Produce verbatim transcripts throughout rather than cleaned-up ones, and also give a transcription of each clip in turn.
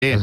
que,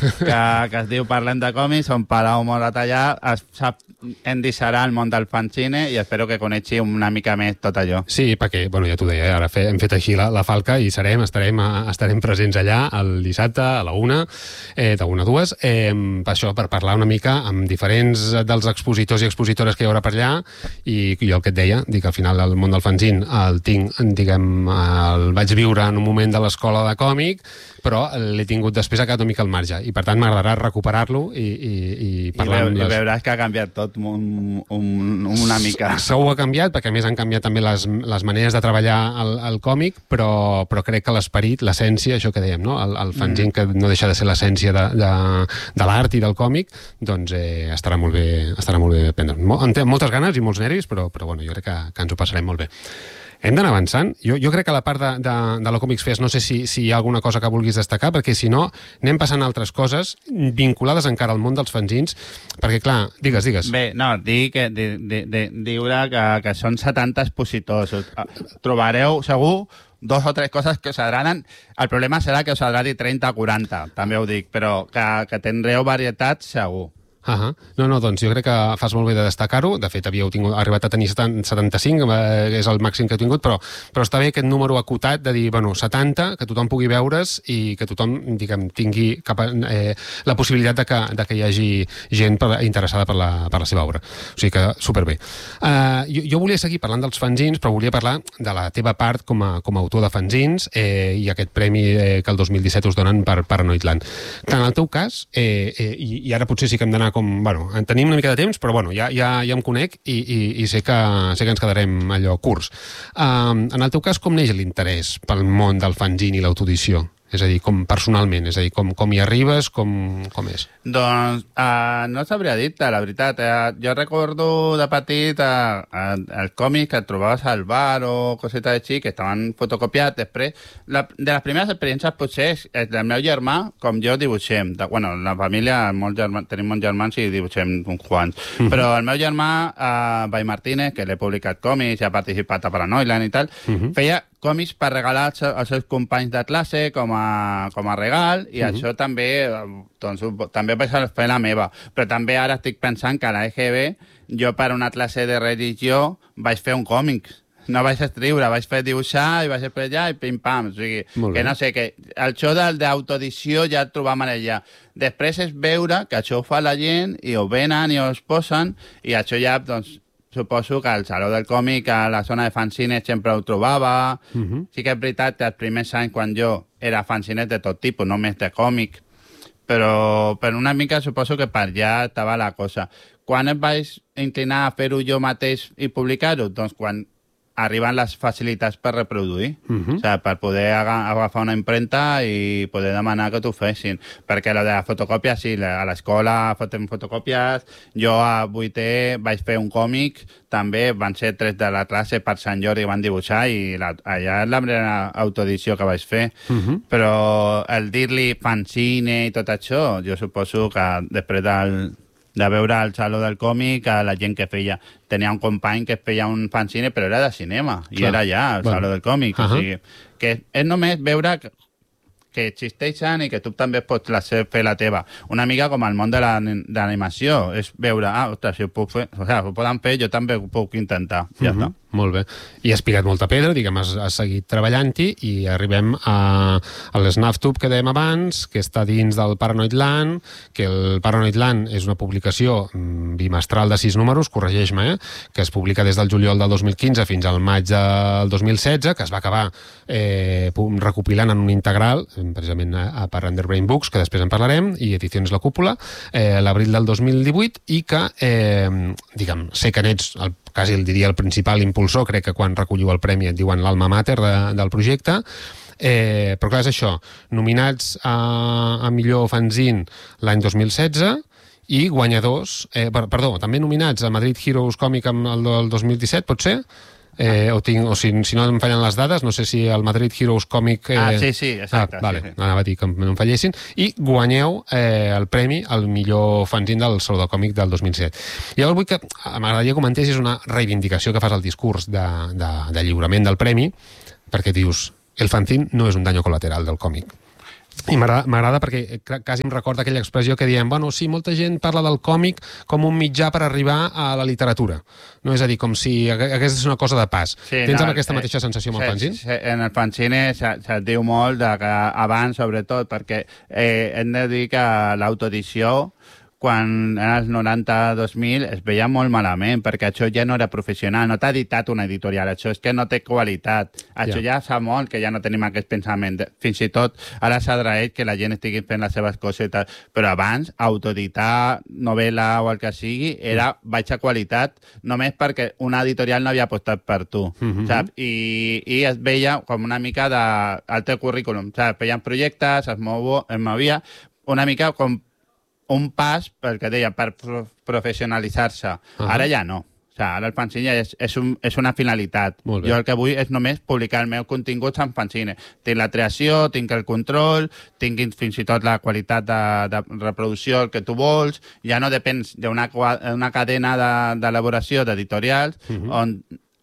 que es diu Parlem de còmics, on Palau Moratallà es sap endissarà el món del fanzine i espero que coneixi una mica més tot allò. Sí, perquè, bueno, ja t'ho deia, ara fe, hem fet així la, la falca i serem, estarem, estarem presents allà el dissabte a la una, eh, de una a dues, eh, per això, per parlar una mica amb diferents dels expositors i expositores que hi haurà per allà, i jo el que et deia, dic, al final el món del fanzine el tinc, diguem, el vaig viure en un moment de l'escola de còmic, però l'he tingut després a quedat una mica al marge, i per tant m'agradarà recuperar-lo i, i, i parlar I, veu, amb les... i veuràs que ha canviat tot un, un, una mica. Segur ha canviat, perquè a més han canviat també les, les maneres de treballar el, el còmic, però, però crec que l'esperit, l'essència, això que dèiem, no? el, el fanzine, mm. que no deixa de ser l'essència de, de, de l'art i del còmic, doncs eh, estarà molt bé, estarà molt bé prendre. En té moltes ganes i molts nervis, però, però bueno, jo crec que, que ens ho passarem molt bé. Hem d'anar avançant. Jo, jo crec que a la part de, de, de la Comics Fest no sé si, si hi ha alguna cosa que vulguis destacar, perquè si no anem passant a altres coses vinculades encara al món dels fanzins, perquè clar, digues, digues. Bé, no, dir que, di, di, di, diure que, que són setanta expositors. Trobareu segur dos o tres coses que us agraden. El problema serà que us agradi trenta o quaranta, també ho dic, però que, que tindreu varietat segur. Uh-huh. No, no, doncs jo crec que fas molt bé de destacar-ho. De fet, havíeu tingut, arribat a tenir setanta-cinc, eh, és el màxim que heu tingut, però, però està bé aquest número acotat de dir, bueno, setanta, que tothom pugui veure's i que tothom, diguem, tingui cap a, eh, la possibilitat de que, de que hi hagi gent per, interessada per la, per la seva obra. O sigui que, superbé. Uh, jo, jo volia seguir parlant dels fanzins, però volia parlar de la teva part com a, com a autor de fanzins eh, i aquest premi eh, que el dos mil disset us donen per Paranoidland. En el teu cas, eh, eh, i, i ara potser sí que hem d'anar com, bueno, tenim una mica de temps, però bueno, ja, ja, ja em conec i, i, i sé, que, sé que ens quedarem allò curts. Um, en el teu cas, com neix l'interès pel món del fanzine i l'autoedició? És a dir, com personalment, és a dir, com, com hi arribes, com, com és? Doncs uh, no sabria dir-te, la veritat. Uh, jo recordo de petit uh, uh, el còmic que et trobaves al bar o cosetes així, que estaven fotocopiats. Després, la, de les primeres experiències potser és, és del meu germà, com jo dibuixem. De, bueno, la família, molt germà, tenim molts germans i dibuixem uns quants. Uh-huh. Però el meu germà, uh, Bai Martínez, que l'he publicat còmics i ha participat a Paranoidland i tal, uh-huh. feia còmics per regalar als, als seus companys de classe com a, com a regal, i uh-huh. això també, doncs, també vaig fer la meva. Però també ara estic pensant que a la E G B jo per una classe de religió vaig fer un còmic. No vaig escriure, vaig fer dibuixar i vaig explicar i pim-pam. O sigui, que no sé, que el xou d'autoedició ja el trobam allà. Després és veure que això ho fa la gent i ho venen i ho es posen, i això ja, doncs, suposo que al Saló del Còmic, a la zona de fanzines, sempre ho trobava. Uh-huh. Sí que és veritat que els primers anys, quan jo era fanzines de tot tipus, no només de còmic, però per una mica suposo que per allà estava la cosa. Quan em vaig inclinar a fer-ho jo mateix i publicar-ho? Doncs quan arriben les facilitats per reproduir, uh-huh. o sigui, per poder agafar una impremta i poder demanar que t'ho fessin. Perquè la de la fotocòpia, sí, a l'escola fotem fotocòpies, jo a vuitè vaig fer un còmic, també van ser tres de la classe per Sant Jordi que van dibuixar, i la, allà és la primera autoedició que vaig fer. Uh-huh. Però el dir-li fanzine i tot això, jo suposo que després del... de veure al Saló del Còmic a la gent que feia. Tenia un company que feia un fanzine, però era de cinema, i Clar. era allà, al bueno. Saló del Còmic. Uh-huh. O sigui, que és només veure que, que existeixen i que tu també pots la, fer la teva. Una mica com el món de l'animació. És veure, ah, ostres, si ho puc fer, o sigui, ho poden fer, jo també ho puc intentar. Ja uh-huh. està. Molt bé. I has picat molta pedra, diguem, has, has seguit treballant-hi, i arribem a, a l'Snaftube que dèiem abans, que està dins del Paranoidland, que el Paranoidland és una publicació bimestral de sis números, corregeix-me, eh? que es publica des del juliol del dos mil quinze fins al maig del dos mil setze, que es va acabar eh, recopilant en un integral, precisament a, a per Underbrain Books, que després en parlarem, i Edicions La Cúpula, eh, l'abril del dos mil divuit, i que, eh, diguem, sé que n'ets el quasi el diria el principal impulsor, crec que quan recolliu el premi et diuen l'alma mater de, del projecte, eh, però clar, és això, nominats a, a millor fanzine l'any dos mil setze, i guanyadors, eh, per, perdó, també nominats a Madrid Heroes Comic amb el del dos mil disset, pot ser? Eh, o, tinc, o si, si no em fallen les dades, no sé si el Madrid Heroes Comic... Eh... Ah, sí, sí, exacte. Ah, vale, sí, sí. Anava a dir que no em fallessin. I guanyeu eh, el premi al millor fanzine del Saló del Còmic del dos mil set. I llavors vull que m'agradaria que comentessis una reivindicació que fas al discurs de, de, de lliurament del premi, perquè dius, el fanzine no és un danyo col·lateral del còmic. I m'agrada perquè quasi em recorda aquella expressió que diem, bueno, sí, molta gent parla del còmic com un mitjà per arribar a la literatura. No? És a dir, com si hagués una cosa de pas. Sí, Tens no, aquesta eh, mateixa sensació amb el fanzine? Sí, en el fanzine se't diu molt de que abans, sobretot, perquè eh, hem de dir que l'autoedició quan en els noranta dos mil es veia molt malament, perquè això ja no era professional, no t'ha editat una editorial, això és que no té qualitat. Això ja, ja fa molt que ja no tenim aquest pensament. Fins i tot ara s'agraeix que la gent estigui fent les seves cosetes, però abans autoeditar novel·la o el que sigui era baixa qualitat només perquè una editorial no havia apostat per tu, mm-hmm. saps? I, I es veia com una mica de, el teu currículum, saps? Feien projectes, es, movo, es movia una mica com un pas, perquè deia, per professionalitzar-se. Uh-huh. Ara ja no. O sigui, ara el fanzine és, és, un, és una finalitat. Jo el que vull és només publicar el meu contingut en fanzine. Tinc la creació, tinc el control, tinc fins i tot la qualitat de, de reproducció, el que tu vols. Ja no depens d'una una cadena d'elaboració d'editorials, uh-huh. on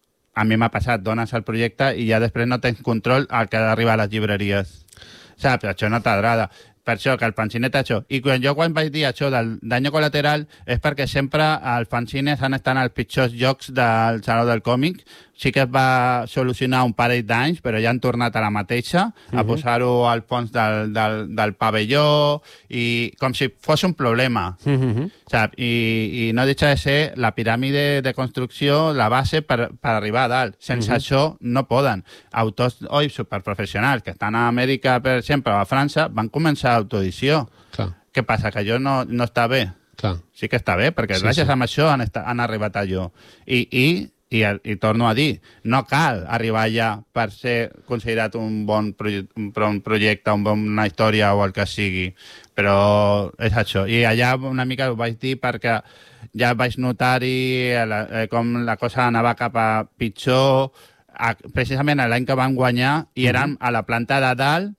a mi m'ha passat, dones el projecte i ja després no tens control al que ha d'arribar a les llibreries. Saps? Això no t'agrada. Per això, que el fanzine té això. I quan jo quan vaig dir això del danyo col·lateral és perquè sempre els fanzines han estat als pitjors llocs del Saló del Còmic. Sí que es va solucionar un parell d'anys, però ja han tornat a la mateixa, uh-huh. a posar-ho al fons del, del, del pavelló, i com si fos un problema. Uh-huh. Saps? I, I no deixa de ser la piràmide de construcció, la base per, per arribar a dalt. Sense uh-huh. això no poden. Autors oi, superprofessionals que estan a Amèrica, per exemple, o a França, van començar autoedició. Clar. Què passa? Que allò no, no està bé. Clar. Sí que està bé, perquè sí, gràcies sí. a això han, estat, han arribat a allò. I, i I, i torno a dir, no cal arribar allà per ser considerat un bon, proje un bon projecte, un bon, una història o el que sigui, però és això. I allà una mica ho vaig dir perquè ja vaig notar-hi eh, com la cosa anava cap a pitjor, a, precisament l'any que van guanyar, i érem a la planta de dalt,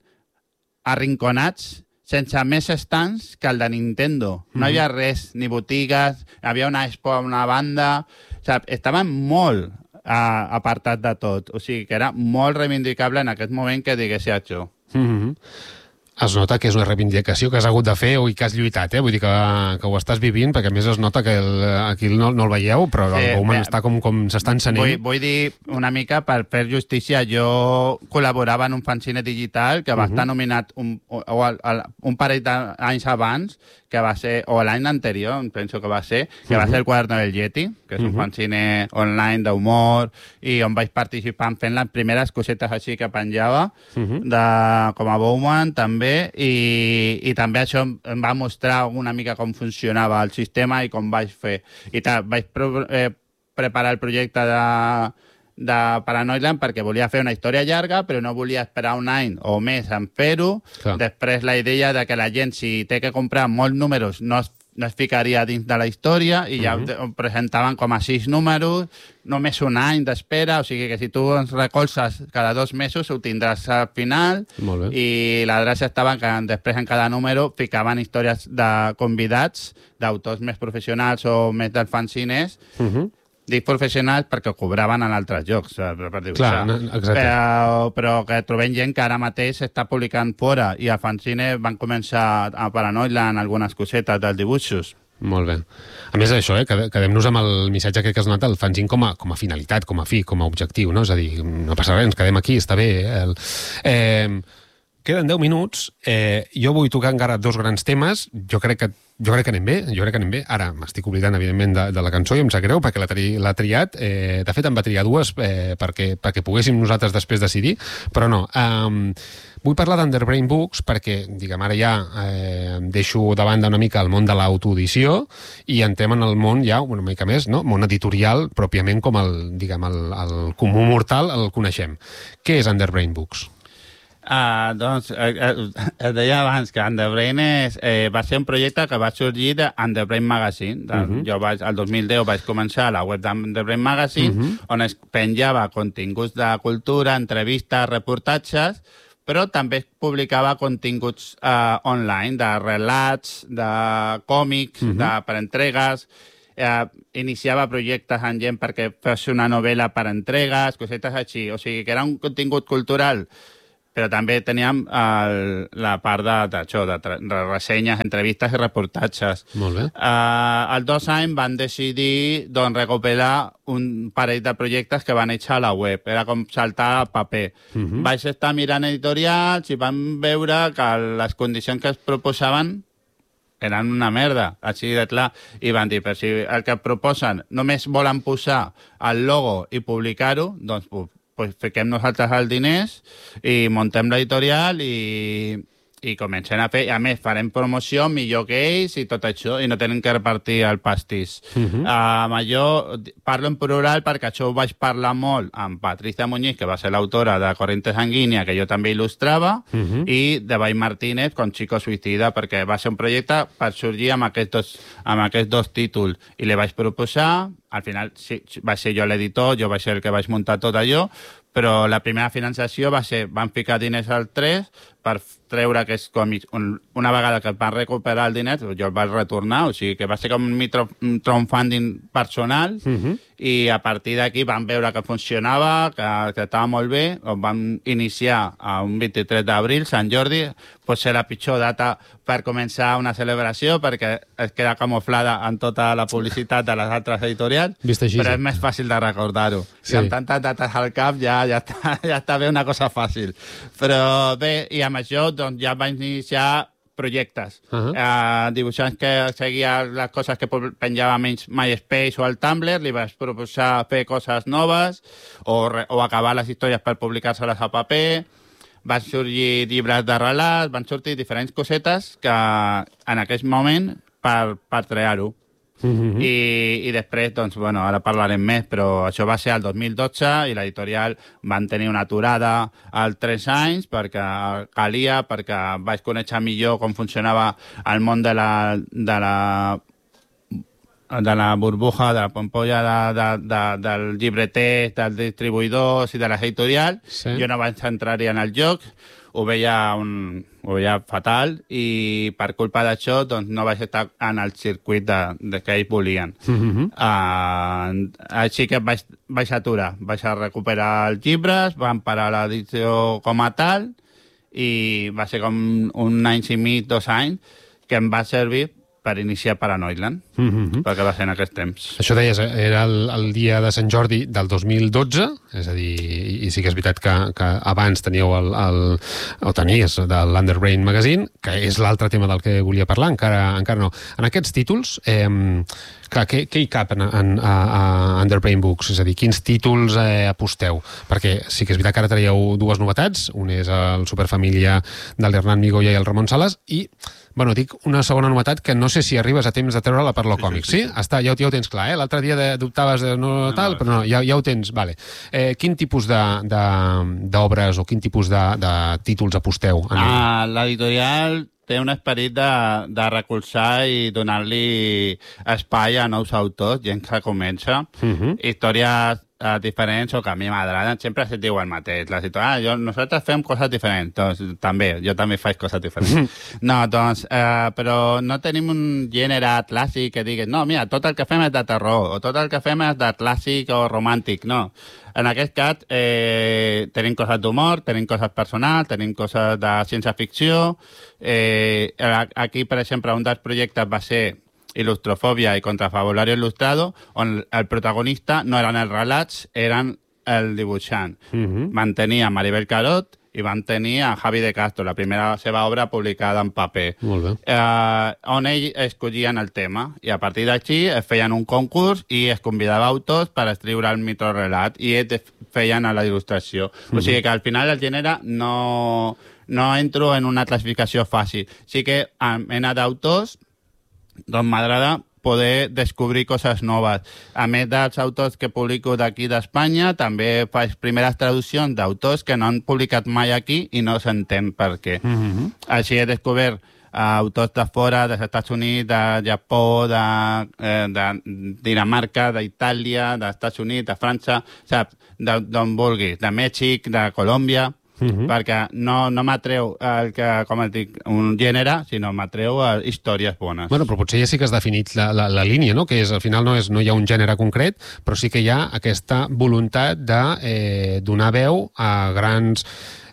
arrinconats, sense més estants que el de Nintendo. No hi havia res, ni botigues, hi havia una expo a una banda... O sigui, estaven molt uh, apartats de tot. O sigui, que era molt reivindicable en aquest moment que digués això. Mm-hmm. Es nota que és una reivindicació que has hagut de fer o que has lluitat, eh? Vull dir que, que ho estàs vivint, perquè a més es nota que el, aquí no, no el veieu, però sí, el Bowman està com, com s'està encenent. Vull, vull dir una mica, per fer justícia, jo col·laborava en un fanzine digital que va uh-huh. estar nominat un, o, o, el, un parell d'anys abans, que va ser, o l'any anterior, penso que va ser, que uh-huh. va ser el Quaderno del Yeti, que és uh-huh. un fanzine online d'humor, i on vaig participar fent les primeres cosetes així que penjava, uh-huh. de, com a Bowman també, i, i també això em va mostrar una mica com funcionava el sistema i com vaig fer. I vaig pre eh, preparar el projecte de, de Paranoidland perquè volia fer una història llarga, però no volia esperar un any o més en fer-ho. Després la idea de que la gent, si té que comprar molts números, no es no es ficaria dins de la història i ja uh-huh. presentaven com a sis números, només un any d'espera, o sigui que si tu ens recolzes cada dos mesos ho tindràs al final. I la gràcia estava que després en cada número ficaven històries de convidats, d'autors més professionals o més dels fanzines, uh-huh. dic professionals perquè ho cobraven en altres llocs, per dibuixar. Clar, però, però que trobem gent que ara mateix s'està publicant fora i a fanzine van començar a Paranoidland algunes cosetes dels dibuixos. Molt bé. A més d'això, eh, quedem-nos amb el missatge que has donat, el fanzine com a, com a finalitat, com a fi, com a objectiu, no? És a dir, no passa res, ens quedem aquí, està bé. Eh? El, eh, queden deu minuts. Eh, jo vull tocar encara dos grans temes. Jo crec que Jo crec que anem bé, jo crec que anem bé. Ara m'estic oblidant, evidentment, de, de la cançó i em sap greu perquè l'ha tri, triat. Eh, de fet, em va triar dues eh, perquè, perquè poguéssim nosaltres després decidir, però no. Um, vull parlar d'Underbrain Books perquè, diguem, ara ja eh, deixo de banda una mica el món de l'autoedició i entrem en el món ja una mica més, no? Món editorial, pròpiament com el, diguem, el, el comú mortal el coneixem. Què és Underbrain Books? Uh, doncs, eh, eh, deia abans que Underbrain és, eh, va ser un projecte que va sorgir d'Underbrain Magazine. De, uh-huh. Jo vaig, el dos mil deu vaig començar a la web d'Underbrain Magazine, uh-huh. on es penjava continguts de cultura, entrevistes, reportatges, però també es publicava continguts eh, online, de relats, de còmics, uh-huh. de, per entregues. Eh, iniciava projectes amb gent perquè fes una novel·la per entregues, cosetes així. O sigui, que era un contingut cultural però també teníem el, la part de, d'això, de, de ressenyes, entrevistes i reportatges. Molt bé. Uh, al dos anys van decidir doncs, recuperar un parell de projectes que van néixer a la web. Era com saltar al paper. Uh-huh. Vaig estar mirant editorials i vam veure que les condicions que es proposaven eren una merda, així de clar. I van dir, però si el que proposen només volen posar el logo i publicar-ho, doncs pues fiquem nosaltres els diners i muntem l'editorial i, i comencem a fer, i a més farem promoció millor que ells i tot això, i no tenen que repartir el pastís. Uh-huh. um, jo parlo en plural perquè això ho vaig parlar molt amb Patricia Muñiz, que va ser l'autora de Corriente Sanguínea, que jo també il·lustrava, uh-huh. i de Bay Martínez con Chico Suicida, perquè va ser un projecte per sorgir amb aquests dos, amb aquests dos títols, i li vaig proposar. Al final sí, va ser jo l'editor, jo vaig ser el que vaig muntar tot allò, però la primera finançació va ser, van ficar diners al tres per treure aquests còmics. Un, una vegada que van recuperar el diner, jo el vaig retornar, o sigui que va ser com un, mitro, un crowdfunding personal, uh-huh. i a partir d'aquí van veure que funcionava, que, que estava molt bé, o vam iniciar a un vint-i-tres d'abril, Sant Jordi, pot ser la pitjor data per començar una celebració, perquè es queda camuflada en tota la publicitat de les altres editorials, però és més fàcil de recordar-ho. Sí. I amb tantes dates al cap ja, ja, està, ja està bé una cosa fàcil. Però bé, i amb això doncs, ja vaig iniciar projectes. Uh-huh. Uh, dibuixants que seguien les coses que penjava menys MySpace o el Tumblr, li vaig proposar fer coses noves o, re, o acabar les històries per publicar-se-les a paper. Van sorgir llibres de relats, van sortir diferents cosetes que en aquest moment per, per trear-ho. Uh-huh. I, i després, doncs, bueno, ara parlarem més, però això va ser el dos mil dotze i l'editorial van tenir una aturada als tres anys perquè calia, perquè vaig conèixer millor com funcionava el món de la, de la, de la burbuja, de la pompolla de, de, de, del llibreter, dels distribuïdors i de les editorials. Sí. Jo no vaig entrar-hi en el joc, ho veia, un, ho veia fatal i per culpa d'això doncs, no vaig estar en el circuit de, de que ells volien. Uh-huh. Uh, així que vaig, vaig aturar, vaig a recuperar els llibres, van parar l'edició com a tal i va ser com un any i mig, dos anys, que em va servir per iniciar Paranoidland, mm-hmm. perquè va ser en aquest temps. Això deies, era el, el dia de Sant Jordi del dos mil dotze, és a dir, i, i sí que és veritat que, que abans teníeu el, el, o tenies de l'Underbrain Magazine, que és l'altre tema del que volia parlar, encara, encara no. En aquests títols, eh, clar, què, què hi cap en, en, a, a Underbrain Books? És a dir, quins títols eh, aposteu? Perquè sí que és veritat que ara traieu dues novetats, un és el Superfamília de l'Hernán Migoya i el Ramon Sales, i bueno, dic una segona novetat que no sé si arribes a temps de treure-la per lo còmic, sí? sí, sí. sí? Està, ja, ja ho tens clar, eh? L'altre dia dubtaves de no, no tal, no, però no, ja, ja ho tens, vale. Eh, quin tipus d'obres o quin tipus de, de títols aposteu? Ah, l'editorial té un esperit de, de recolzar i donar-li espai a nous autors, gent que comença, uh-huh. històries uh, diferents o que a mi m'agraden, sempre se diu el mateix. La situació, ah, jo, nosaltres fem coses diferents, doncs també, jo també faig coses diferents. Uh-huh. No, doncs, uh, però no tenim un gènere clàssic que digues, no, mira, tot el que fem és de terror, o tot el que fem és de clàssic o romàntic, no. En aquest cas, eh, tenim coses d'humor, tenim coses personals, tenim coses de ciència-ficció. Eh, aquí, per exemple, un dels projectes va ser Il·lustrofòbia i Contrafabulario Il·lustrado, on el protagonista no eren els relats, eren el dibuixant. Uh-huh. Van tenir a Maribel Carot i van tenir a Javi de Castro, la primera seva obra publicada en paper. Molt bé. Eh, on ells escollien el tema, i a partir d'aquí es feien un concurs i es convidava autors per escriure el microrelat, i ells feien a la il·lustració. Uh-huh. O sigui que al final el gènere no, no entro en una classificació fàcil. Sí que a mena d'autors doncs m'agrada poder descobrir coses noves. A més dels autors que publico d'aquí d'Espanya, també faig primeres traduccions d'autors que no han publicat mai aquí i no s'entén per què. Mm-hmm. Així he descobert uh, autors de fora, dels Estats Units, de Japó, de, eh, de Dinamarca, d'Itàlia, dels Estats Units, de França, saps? D'on vulguis, de Mèxic, de Colòmbia... Uh-huh. perquè no, no m'atreu el que, com et dic, un gènere, sinó m'atreu a històries bones. Bueno, però potser ja sí que has definit la, la, la línia, no? Que és, al final no, és, no hi ha un gènere concret, però sí que hi ha aquesta voluntat de eh, donar veu a grans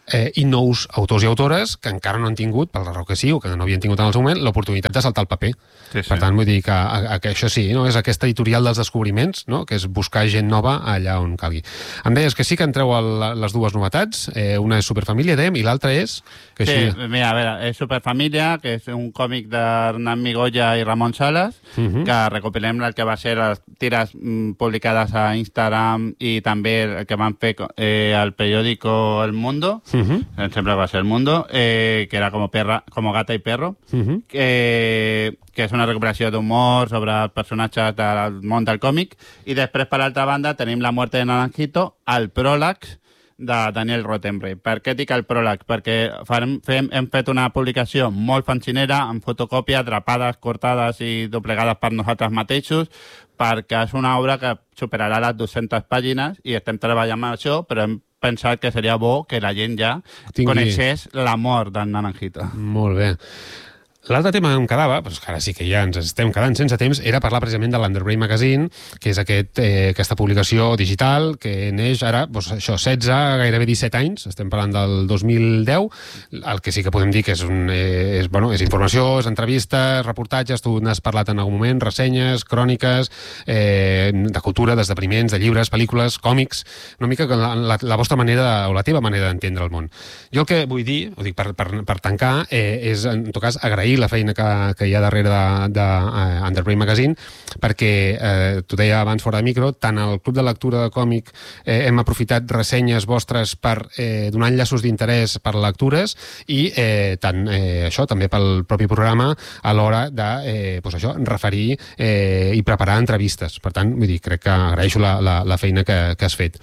eh, i nous autors i autores que encara no han tingut, per la raó que sí, o que no havien tingut en el seu moment, l'oportunitat de saltar el paper. Sí, sí. Per tant, vull dir que, a, a, que això sí, no? És aquesta editorial dels descobriments, no? Que és buscar gent nova allà on calgui. Em deies que sí que entreu el, les dues novetats, eh, una és Superfamília, dèiem, i l'altra és... Que sí, així... mira, a veure, és Superfamília, que és un còmic d'Hernán Migoya i Ramon Salas, uh -huh. que recopilem el que va ser les tires mm, publicades a Instagram i també el que van fer eh, al periòdico El Mundo, uh -huh. sempre va ser El Mundo, eh, que era como, perra, como Gata y Perro, uh -huh. que, que és una recuperació d'humor sobre els personatges del món del còmic, i després, per l'altra banda, tenim La muerte de Naranjito, el pròleg de Daniel Rottenberg. Per què dic el pròleg? Perquè farem, fem, hem fet una publicació molt fancinera, amb fotocòpia, atrapades, cortades i doblegades per nosaltres mateixos, perquè és una obra que superarà les dues-centes pàgines i estem treballant amb això, però hem pensat que seria bo que la gent ja Tingui... coneixés l'amor del Naranjito. Molt bé. L'altre tema que em quedava, doncs que ara sí que ja ens estem quedant sense temps, era parlar precisament de l'Underbrain Magazine, que és aquest, eh, aquesta publicació digital que neix ara, doncs això, setze, gairebé disset anys, estem parlant del dos mil deu, el que sí que podem dir que és, un, eh, és, bueno, és informació, és entrevistes, reportatges, tu n'has parlat en algun moment, ressenyes, cròniques, eh, de cultura, d'esdeveniments, de llibres, pel·lícules, còmics, una mica la, la, la vostra manera, o la teva manera d'entendre el món. Jo el que vull dir, ho dic per, per, per tancar, eh, és, en tot cas, agrair la feina que, que hi ha darrere de, de uh, Underbrain Magazine, perquè, eh, t'ho deia abans fora de micro, tant al Club de Lectura de Còmic eh, hem aprofitat ressenyes vostres per eh, donar enllaços d'interès per lectures i eh, tant eh, això també pel propi programa a l'hora de eh, pues això, referir eh, i preparar entrevistes. Per tant, vull dir, crec que agraeixo la, la, la feina que, que has fet.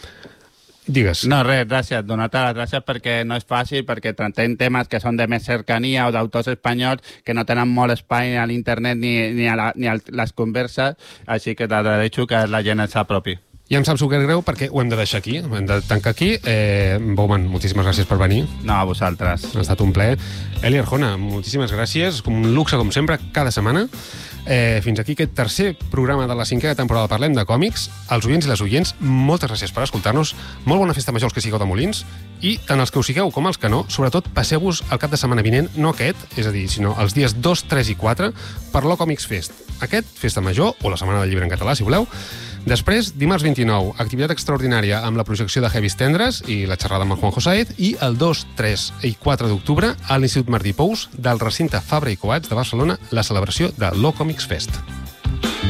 Digues. No, res, gràcies. Donar-te les gràcies perquè no és fàcil, perquè tractem temes que són de més cercania o d'autors espanyols que no tenen molt espai a l'internet ni, ni, a, la, ni a les converses, així que t'agraeixo que la gent s'apropi. Ja em saps el que és greu perquè ho hem de deixar aquí, ho hem de tancar aquí. Eh, Bowman, moltíssimes gràcies per venir. No, a vosaltres. Ha estat un plaer. Eli Arjona, moltíssimes gràcies. Un luxe, com sempre, cada setmana. Eh, fins aquí aquest tercer programa de la cinquena temporada Parlem de Còmics. Els oients i les oients, moltes gràcies per escoltar-nos. Molt bona festa major als que sigueu de Molins. I tant els que ho sigueu com els que no, sobretot passeu-vos el cap de setmana vinent, no aquest, és a dir, sinó els dies dos, tres i quatre, per l'O Còmics Fest. Aquest, festa major, o la setmana del llibre en català, si voleu. Després, dimarts vint-i-nou, activitat extraordinària amb la projecció de Heavis Tendres i la xerrada amb el Juanjo Saez, i el dos, tres i quatre d'octubre a l'Institut Martí Pous del recinte Fabra i Coats de Barcelona, la celebració de l'O Còmics Fest.